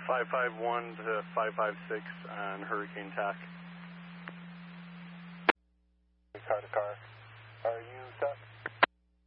551 to 556 on Hurricane TAC. Car to car. Are you